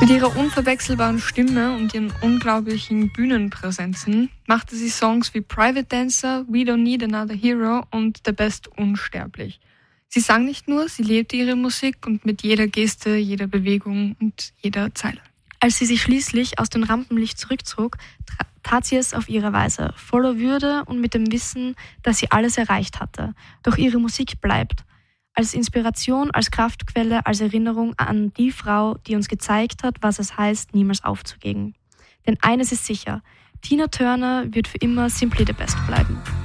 Mit ihrer unverwechselbaren Stimme und ihren unglaublichen Bühnenpräsenzen machte sie Songs wie Private Dancer, We Don't Need Another Hero und The Best unsterblich. Sie sang nicht nur, sie lebte ihre Musik und mit jeder Geste, jeder Bewegung und jeder Zeile. Als sie sich schließlich aus dem Rampenlicht zurückzog, tat sie es auf ihre Weise, voller Würde und mit dem Wissen, dass sie alles erreicht hatte. Doch ihre Musik bleibt. Als Inspiration, als Kraftquelle, als Erinnerung an die Frau, die uns gezeigt hat, was es heißt, niemals aufzugeben. Denn eines ist sicher, Tina Turner wird für immer Simply the Best bleiben.